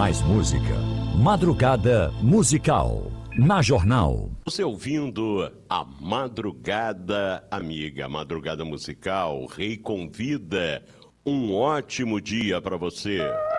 mais música. Madrugada Musical. Na Jornal. Você ouvindo a Madrugada Amiga, Madrugada Musical. Rei convida. Um ótimo dia para você.